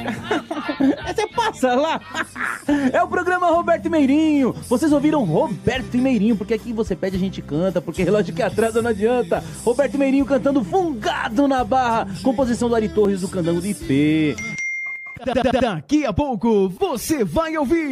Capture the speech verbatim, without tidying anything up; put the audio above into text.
Você passa lá. É o programa Roberto e Meirinho. Vocês ouviram Roberto e Meirinho, porque aqui você pede, a gente canta, porque relógio que atrasa não adianta. Roberto e Meirinho cantando Fungado na Barra, composição do Ari Torres do Candango de Ipê. Daqui a pouco você vai ouvir